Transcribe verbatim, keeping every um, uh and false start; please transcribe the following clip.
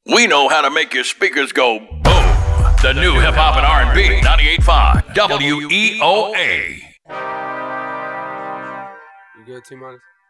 We know how to make your speakers go boom. The new hip hop and R and B ninety-eight point five W E O A. You good, T-Minus?